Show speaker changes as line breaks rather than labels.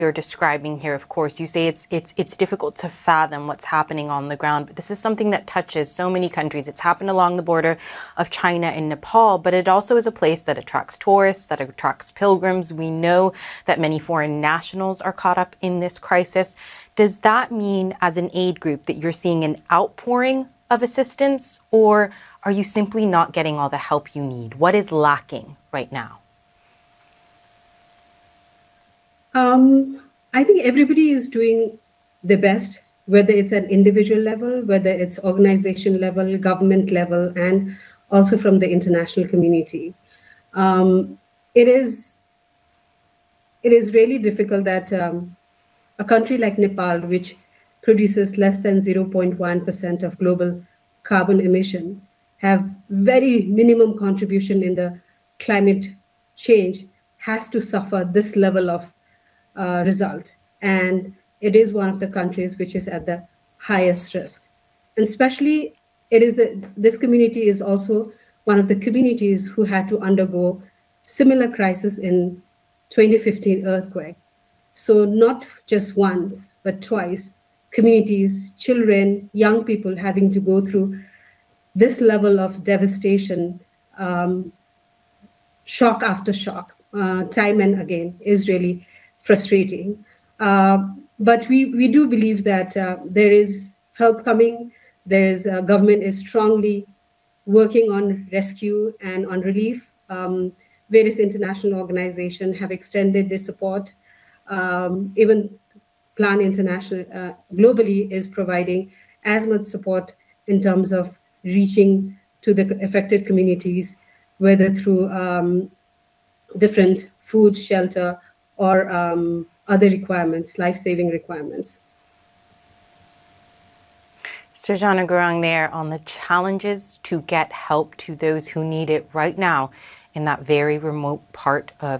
you're describing here, of course, you say it's difficult to fathom what's happening on the ground, but this is something that touches so many countries. It's happened along the border of China and Nepal, but it also is a place that attracts tourists, that attracts pilgrims. We know that many foreign nationals are caught up in this crisis. Does that mean, as an aid group, that you're seeing an outpouring of assistance, or are you simply not getting all the help you need? What is lacking right now?
I think everybody is doing their best, whether it's at individual level, whether it's organization level, government level, and also from the international community. Um, it is it is really difficult that a country like Nepal, which produces less than 0.1% of global carbon emission, have very minimum contribution in the climate change, has to suffer this level of result. And it is one of the countries which is at the highest risk. And especially, this community is also one of the communities who had to undergo similar crisis in 2015 earthquake. So not just once, but twice, communities, children, young people having to go through this level of devastation, shock after shock, time and again, is really frustrating. But we do believe that there is help coming. There is government is strongly working on rescue and on relief. Various international organizations have extended their support. Even Plan International globally is providing as much support in terms of reaching to the affected communities, whether through different food, shelter, or other requirements, life-saving requirements.
Sirjana Gurung there on the challenges to get help to those who need it right now in that very remote part of